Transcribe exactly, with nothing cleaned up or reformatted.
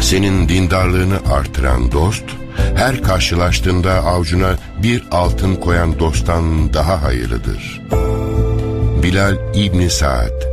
Senin dindarlığını artıran dost, her karşılaştığında avucuna bir altın koyan dosttan daha hayırlıdır. Bilal İbni Sa'd.